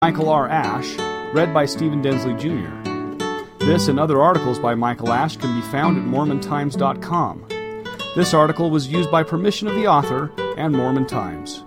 Michael R. Ash, read by Stephen Densley Jr. This and other articles by Michael Ash can be found at MormonTimes.com. This article was used by permission of the author and Mormon Times.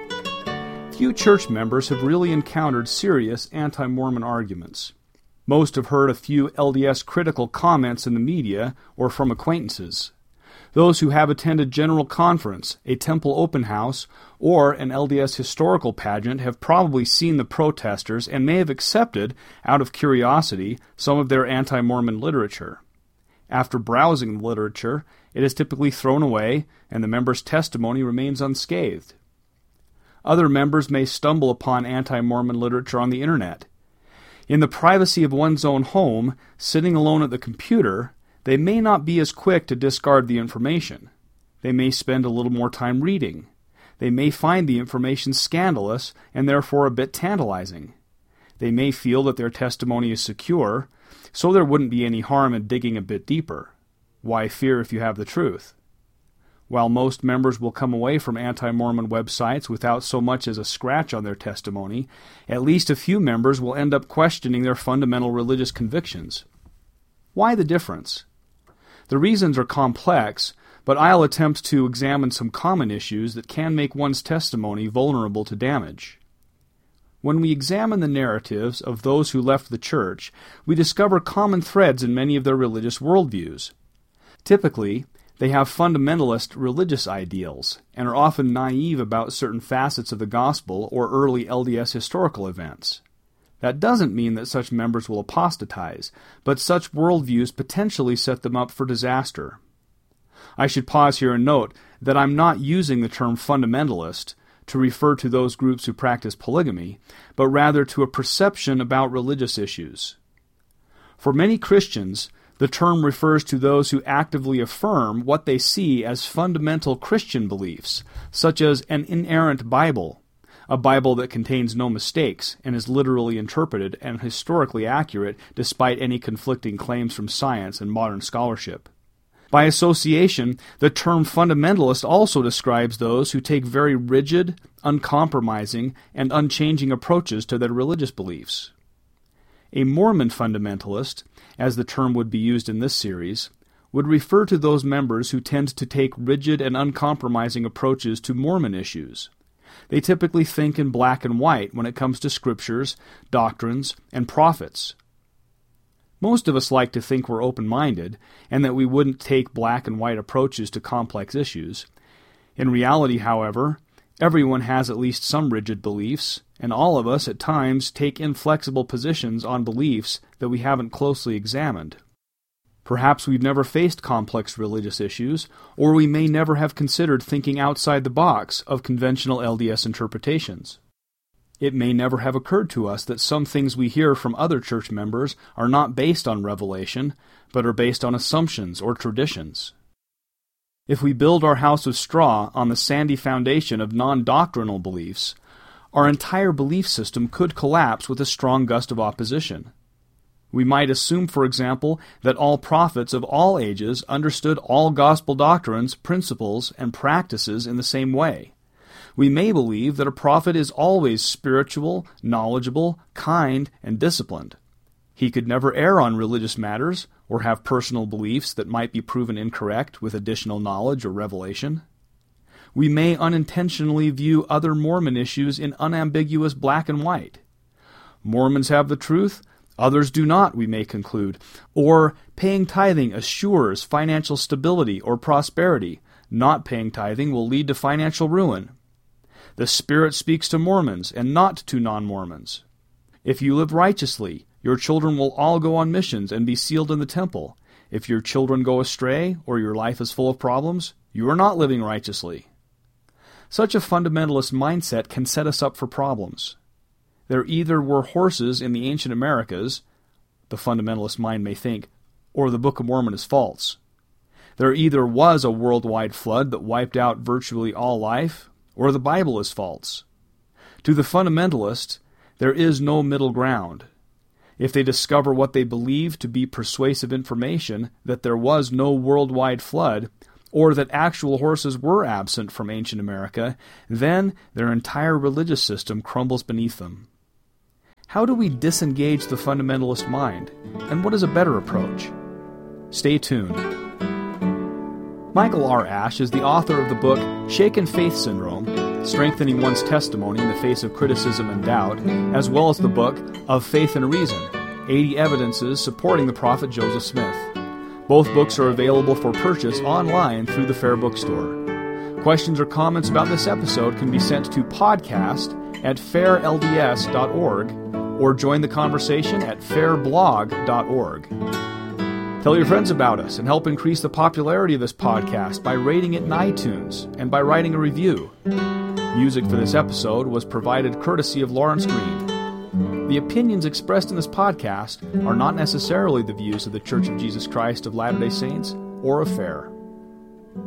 Few church members have really encountered serious anti-Mormon arguments. Most have heard a few LDS critical comments in the media or from acquaintances. Those who have attended General Conference, a temple open house, or an LDS historical pageant have probably seen the protesters and may have accepted, out of curiosity, some of their anti-Mormon literature. After browsing the literature, it is typically thrown away, and the member's testimony remains unscathed. Other members may stumble upon anti-Mormon literature on the Internet. In the privacy of one's own home, sitting alone at the computer, they may not be as quick to discard the information. They may spend a little more time reading. They may find the information scandalous and therefore a bit tantalizing. They may feel that their testimony is secure, so there wouldn't be any harm in digging a bit deeper. Why fear if you have the truth? While most members will come away from anti-Mormon websites without so much as a scratch on their testimony, at least a few members will end up questioning their fundamental religious convictions. Why the difference? The reasons are complex, but I'll attempt to examine some common issues that can make one's testimony vulnerable to damage. When we examine the narratives of those who left the church, we discover common threads in many of their religious worldviews. Typically, they have fundamentalist religious ideals, and are often naive about certain facets of the gospel or early LDS historical events. That doesn't mean that such members will apostatize, but such worldviews potentially set them up for disaster. I should pause here and note that I'm not using the term fundamentalist to refer to those groups who practice polygamy, but rather to a perception about religious issues. For many Christians, the term refers to those who actively affirm what they see as fundamental Christian beliefs, such as an inerrant Bible, a Bible that contains no mistakes and is literally interpreted and historically accurate despite any conflicting claims from science and modern scholarship. By association, the term fundamentalist also describes those who take very rigid, uncompromising, and unchanging approaches to their religious beliefs. A Mormon fundamentalist, as the term would be used in this series, would refer to those members who tend to take rigid and uncompromising approaches to Mormon issues. They typically think in black and white when it comes to scriptures, doctrines, and prophets. Most of us like to think we're open-minded, and that we wouldn't take black and white approaches to complex issues. In reality, however, everyone has at least some rigid beliefs, and all of us at times take inflexible positions on beliefs that we haven't closely examined. Perhaps we've never faced complex religious issues, or we may never have considered thinking outside the box of conventional LDS interpretations. It may never have occurred to us that some things we hear from other church members are not based on revelation, but are based on assumptions or traditions. If we build our house of straw on the sandy foundation of non-doctrinal beliefs, our entire belief system could collapse with a strong gust of opposition. We might assume, for example, that all prophets of all ages understood all gospel doctrines, principles, and practices in the same way. We may believe that a prophet is always spiritual, knowledgeable, kind, and disciplined. He could never err on religious matters or have personal beliefs that might be proven incorrect with additional knowledge or revelation. We may unintentionally view other Mormon issues in unambiguous black and white. Mormons have the truth, others do not, we may conclude, or paying tithing assures financial stability or prosperity. Not paying tithing will lead to financial ruin. The Spirit speaks to Mormons and not to non-Mormons. If you live righteously, your children will all go on missions and be sealed in the temple. If your children go astray or your life is full of problems, you are not living righteously. Such a fundamentalist mindset can set us up for problems. There either were horses in the ancient Americas, the fundamentalist mind may think, or the Book of Mormon is false. There either was a worldwide flood that wiped out virtually all life, or the Bible is false. To the fundamentalist, there is no middle ground. If they discover what they believe to be persuasive information, that there was no worldwide flood, or that actual horses were absent from ancient America, then their entire religious system crumbles beneath them. How do we disengage the fundamentalist mind? And what is a better approach? Stay tuned. Michael R. Ash is the author of the book Shaken Faith Syndrome, Strengthening One's Testimony in the Face of Criticism and Doubt, as well as the book Of Faith and Reason, 80 Evidences Supporting the Prophet Joseph Smith. Both books are available for purchase online through the Fair Bookstore. Questions or comments about this episode can be sent to podcast@fairlds.org or join the conversation at fairblog.org. Tell your friends about us and help increase the popularity of this podcast by rating it in iTunes and by writing a review. Music for this episode was provided courtesy of Lawrence Green. The opinions expressed in this podcast are not necessarily the views of the Church of Jesus Christ of Latter-day Saints or of FAIR.